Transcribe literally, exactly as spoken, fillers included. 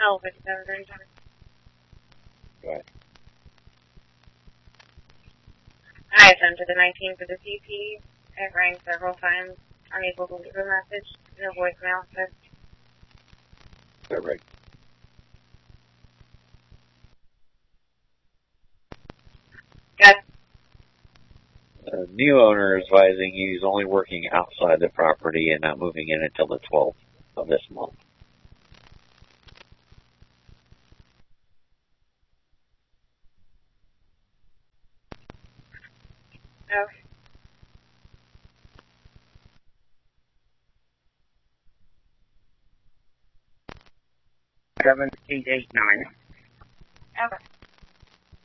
L fifty-seven thirty-seven. Go ahead. I attempted the nineteen for the C P. It rang several times. Unable to leave a message. No voicemail. Says, Is that right? yes. The new owner is advising he's only working outside the property and not moving in until the twelfth of this month. Okay. Seven eight eight nine.